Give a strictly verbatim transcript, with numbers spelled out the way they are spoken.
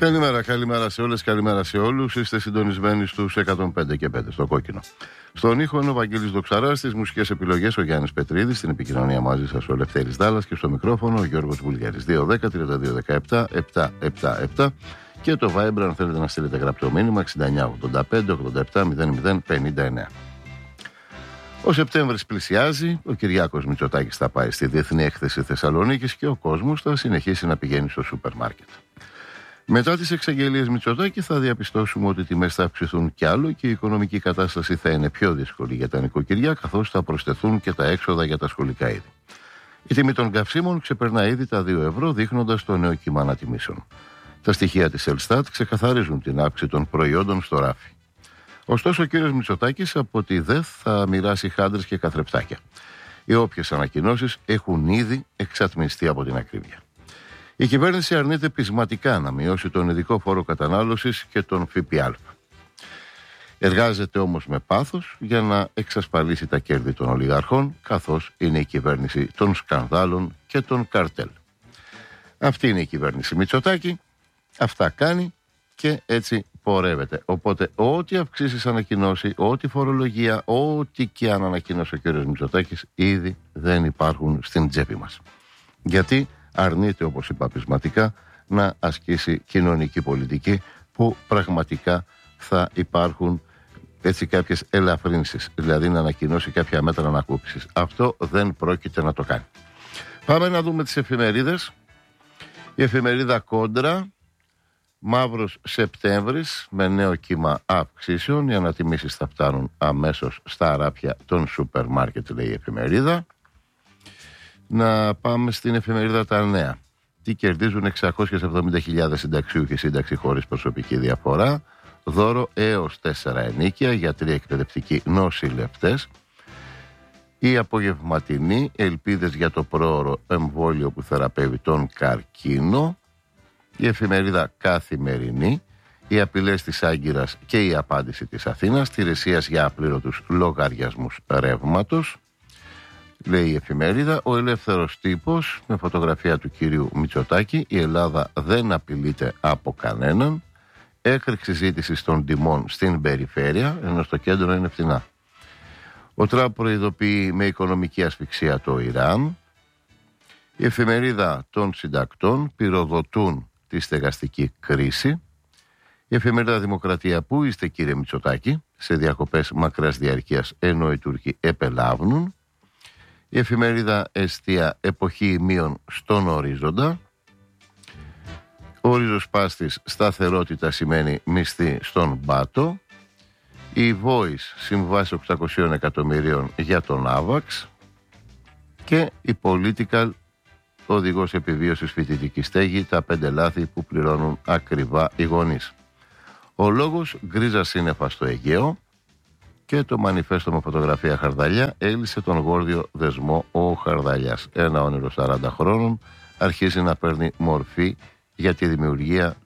Καλημέρα, καλημέρα σε όλες, καλημέρα σε όλους. Είστε συντονισμένοι στους εκατόν πέντε και πέντε, στο κόκκινο. Στον ήχο είναι ο Βαγγέλης Δοξαράς, στις μουσικές επιλογές ο Γιάννης Πετρίδης, στην επικοινωνία μαζί σας ο Λευτέρης Δάλλας και στο μικρόφωνο ο Γιώργος Βουλγαρής. δύο δέκα τριάντα δύο δεκαεπτά επτακόσια εβδομήντα επτά και το Viber αν θέλετε να στείλετε γραπτό μήνυμα εξήντα εννιά ογδόντα πέντε ογδόντα επτά μηδέν μηδέν πενήντα εννέα. Ο Σεπτέμβρης πλησιάζει, ο Κυριάκος Μητσοτάκης θα πάει στη Διεθνή Έκθεση Θεσσαλονίκης και ο κόσμος θα συνεχίσει να πηγαίνει στο σούπερ μάρκετ. Μετά τις εξαγγελίες Μητσοτάκη θα διαπιστώσουμε ότι οι τιμές θα αυξηθούν κι άλλο και η οικονομική κατάσταση θα είναι πιο δύσκολη για τα νοικοκυριά, καθώς θα προσθεθούν και τα έξοδα για τα σχολικά είδη. Η τιμή των καυσίμων ξεπερνά ήδη τα δύο ευρώ, δείχνοντας το νέο κύμα ανατιμήσεων. Τα στοιχεία της Ελστάτ ξεκαθαρίζουν την αύξηση των προϊόντων στο ράφι. Ωστόσο, ο κύριος Μητσοτάκης από τη ΔΕΘ θα μοιράσει χάντρες και καθρεπτάκια. Οι όποιες ανακοινώσεις έχουν ήδη εξατμιστεί από την ακρίβεια. Η κυβέρνηση αρνείται πεισματικά να μειώσει τον ειδικό φόρο κατανάλωσης και τον ΦΠΑ. Εργάζεται όμως με πάθος για να εξασφαλίσει τα κέρδη των ολιγαρχών, καθώς είναι η κυβέρνηση των σκανδάλων και των καρτέλ. Αυτή είναι η κυβέρνηση Μητσοτάκη, αυτά κάνει και έτσι πορεύεται. Οπότε ό,τι αυξήσεις ανακοινώσει, ό,τι φορολογία, ό,τι και αν ανακοινώσει ο κ. Μητσοτάκης ήδη δεν υπάρχουν στην τσέπη μας. Γιατί αρνείται, όπως είπα πεισματικά, να ασκήσει κοινωνική πολιτική που πραγματικά θα υπάρχουν έτσι κάποιες ελαφρύνσεις, δηλαδή να ανακοινώσει κάποια μέτρα ανακούφισης. Αυτό δεν πρόκειται να το κάνει. Πάμε να δούμε τις εφημερίδες. Η εφημερίδα Κόντρα, μαύρος Σεπτέμβρης με νέο κύμα αυξήσεων. Οι ανατιμήσεις θα φτάνουν αμέσως στα αράπια των σούπερ μάρκετ, λέει η εφημερίδα. Να πάμε στην εφημερίδα Τα Νέα. Τι κερδίζουν εξακόσιες εβδομήντα χιλιάδες συνταξιούχοι σύνταξη χωρίς προσωπική διαφορά. Δώρο έως τέσσερα ενίκια για τρία εκπαιδευτικοί νοσηλευτές. Η απογευματινή, ελπίδες για το πρόωρο εμβόλιο που θεραπεύει τον καρκίνο. Η εφημερίδα Καθημερινή, οι απειλές της Άγκυρας και η απάντηση της Αθήνας, τηρησίας για απλήρωτους λογαριασμούς ρεύματος. Λέει η εφημερίδα, ο Ελεύθερος Τύπος με φωτογραφία του κυρίου Μητσοτάκη, η Ελλάδα δεν απειλείται από κανέναν. Έκρηξη ζήτηση των τιμών στην περιφέρεια, ενώ στο κέντρο είναι φθηνά. Ο Τραμπ προειδοποιεί με οικονομική ασφυξία το Ιράν. Η εφημερίδα των συντακτών πυροδοτούν τη στεγαστική κρίση. Η εφημερίδα Δημοκρατία, πού είστε κύριε Μητσοτάκη, σε διακοπές μακράς διαρκείας ενώ οι Τούρκοι επελάβνουν. Η εφημερίδα Εστία, εποχή ημείων στον ορίζοντα. Ο ριζοσπάστης, σταθερότητα σημαίνει μισθή στον πάτο. Η Voice, συμβάσει οκτακόσια εκατομμυρίων για τον Άβαξ. Και η Political, οδηγός επιβίωσης φοιτητική στέγη, τα πέντε λάθη που πληρώνουν ακριβά οι γονείς. Ο λόγος, γκρίζα σύννεφα στο Αιγαίο. Και το μανιφέστο με φωτογραφία Χαρδαλιά, έλυσε τον γόρδιο δεσμό ο Χαρδαλιάς. Ένα όνειρο σαράντα χρόνων αρχίζει να παίρνει μορφή για τη δημιουργία